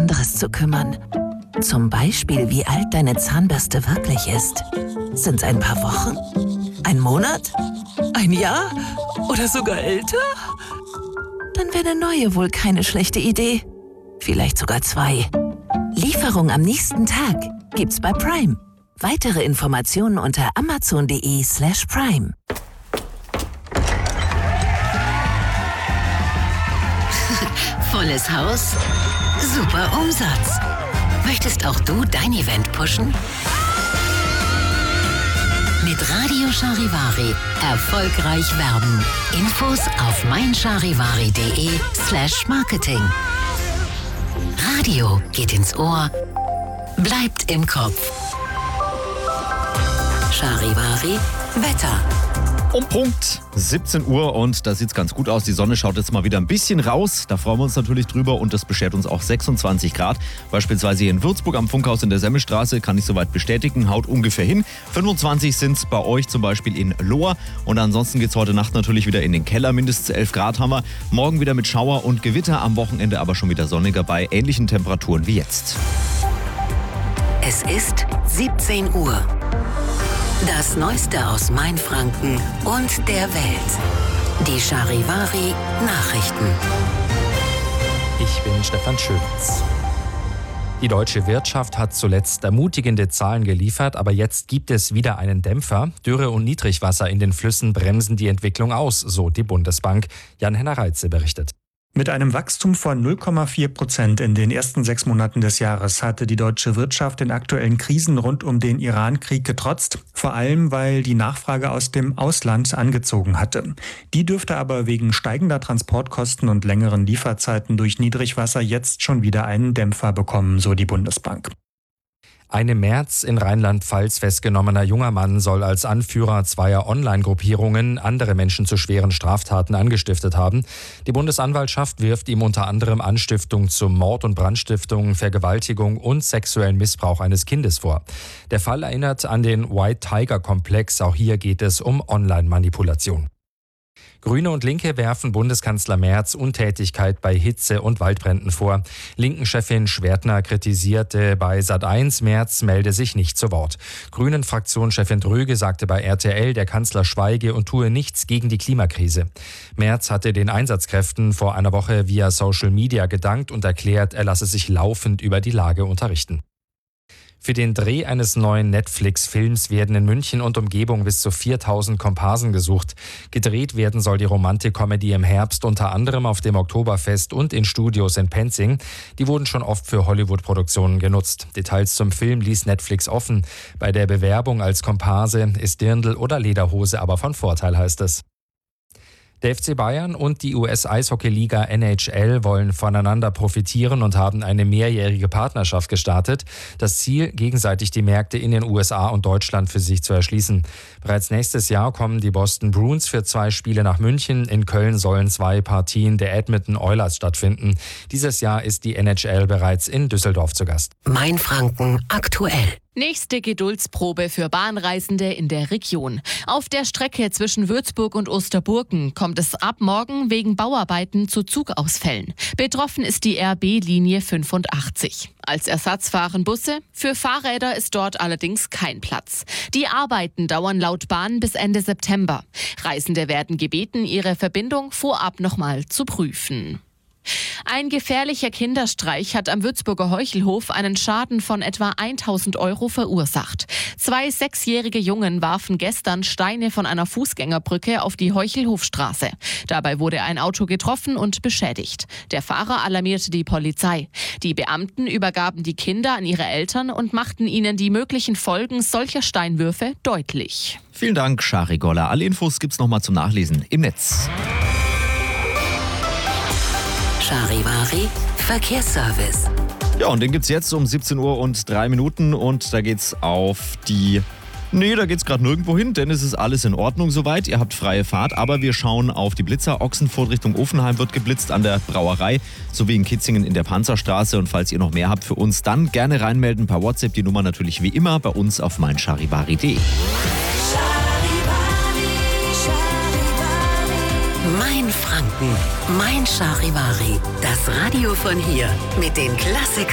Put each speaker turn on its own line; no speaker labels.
anderes zu kümmern. Zum Beispiel, wie alt deine Zahnbürste wirklich ist. Sind's ein paar Wochen? Ein Monat? Ein Jahr? Oder sogar älter? Dann wäre eine neue wohl keine schlechte Idee. Vielleicht sogar 2. Lieferung am nächsten Tag gibt's bei Prime. Weitere Informationen unter amazon.de/prime.
Volles Haus, super Umsatz. Möchtest auch du dein Event pushen? Mit Radio Charivari erfolgreich werben. Infos auf meincharivari.de/marketing. Radio geht ins Ohr, bleibt im Kopf. Charivari Wetter.
Um Punkt 17 Uhr und da sieht es ganz gut aus. Die Sonne schaut jetzt mal wieder ein bisschen raus. Da freuen wir uns natürlich drüber und das beschert uns auch 26 Grad. Beispielsweise hier in Würzburg am Funkhaus in der Semmelstraße, kann ich soweit bestätigen, haut ungefähr hin. 25 sind es bei euch zum Beispiel in Lohr. Und ansonsten geht es heute Nacht natürlich wieder in den Keller. Mindestens 11 Grad haben wir. Morgen wieder mit Schauer und Gewitter, am Wochenende aber schon wieder sonniger bei ähnlichen Temperaturen wie jetzt.
Es ist 17 Uhr. Das Neueste aus Mainfranken und der Welt. Die Charivari Nachrichten.
Ich bin Stefan Schöwitz. Die deutsche Wirtschaft hat zuletzt ermutigende Zahlen geliefert, aber jetzt gibt es wieder einen Dämpfer. Dürre und Niedrigwasser in den Flüssen bremsen die Entwicklung aus, so die Bundesbank. Jan-Henner Reitze berichtet.
Mit einem Wachstum von 0,4% in den ersten 6 Monaten des Jahres hatte die deutsche Wirtschaft den aktuellen Krisen rund um den Iran-Krieg getrotzt, vor allem weil die Nachfrage aus dem Ausland angezogen hatte. Die dürfte aber wegen steigender Transportkosten und längeren Lieferzeiten durch Niedrigwasser jetzt schon wieder einen Dämpfer bekommen, so die Bundesbank.
Ein im März in Rheinland-Pfalz festgenommener junger Mann soll als Anführer zweier Online-Gruppierungen andere Menschen zu schweren Straftaten angestiftet haben. Die Bundesanwaltschaft wirft ihm unter anderem Anstiftung zu Mord und Brandstiftung, Vergewaltigung und sexuellen Missbrauch eines Kindes vor. Der Fall erinnert an den White Tiger-Komplex. Auch hier geht es um Online-Manipulation. Grüne und Linke werfen Bundeskanzler Merz Untätigkeit bei Hitze- und Waldbränden vor. Linken-Chefin Schwertner kritisierte bei Sat.1, Merz melde sich nicht zu Wort. Grünen-Fraktionschefin Dröge sagte bei RTL, der Kanzler schweige und tue nichts gegen die Klimakrise. Merz hatte den Einsatzkräften vor einer Woche via Social Media gedankt und erklärt, er lasse sich laufend über die Lage unterrichten. Für den Dreh eines neuen Netflix-Films werden in München und Umgebung bis zu 4.000 Komparsen gesucht. Gedreht werden soll die Romantik-Comedy im Herbst unter anderem auf dem Oktoberfest und in Studios in Penzing. Die wurden schon oft für Hollywood-Produktionen genutzt. Details zum Film ließ Netflix offen. Bei der Bewerbung als Komparse ist Dirndl oder Lederhose aber von Vorteil, heißt es. Der FC Bayern und die US-Eishockey-Liga NHL wollen voneinander profitieren und haben eine mehrjährige Partnerschaft gestartet. Das Ziel, gegenseitig die Märkte in den USA und Deutschland für sich zu erschließen. Bereits nächstes Jahr kommen die Boston Bruins für 2 Spiele nach München. In Köln sollen 2 Partien der Edmonton Oilers stattfinden. Dieses Jahr ist die NHL bereits in Düsseldorf zu Gast.
Mainfranken aktuell.
Nächste Geduldsprobe für Bahnreisende in der Region. Auf der Strecke zwischen Würzburg und Osterburgen kommt es ab morgen wegen Bauarbeiten zu Zugausfällen. Betroffen ist die RB-Linie 85. Als Ersatz fahren Busse. Für Fahrräder ist dort allerdings kein Platz. Die Arbeiten dauern laut Bahn bis Ende September. Reisende werden gebeten, ihre Verbindung vorab nochmal zu prüfen. Ein gefährlicher Kinderstreich hat am Würzburger Heuchelhof einen Schaden von etwa 1.000 € verursacht. 2 6-jährige Jungen warfen gestern Steine von einer Fußgängerbrücke auf die Heuchelhofstraße. Dabei wurde ein Auto getroffen und beschädigt. Der Fahrer alarmierte die Polizei. Die Beamten übergaben die Kinder an ihre Eltern und machten ihnen die möglichen Folgen solcher Steinwürfe deutlich.
Vielen Dank, Shari Golla. Alle Infos gibt's nochmal zum Nachlesen im Netz.
Charivari Verkehrsservice.
Ja, und den gibt's jetzt um 17 Uhr und 3 Minuten und da geht's auf die... Nee, da geht's gerade nirgendwo hin, denn es ist alles in Ordnung soweit. Ihr habt freie Fahrt, aber wir schauen auf die Blitzer. Ochsenfurt Richtung Ofenheim wird geblitzt an der Brauerei, sowie in Kitzingen in der Panzerstraße. Und falls ihr noch mehr habt für uns, dann gerne reinmelden per WhatsApp. Die Nummer natürlich wie immer bei uns auf meincharivari.de.
Mainfranken, Mein Charivari, das Radio von hier mit den Klassikern.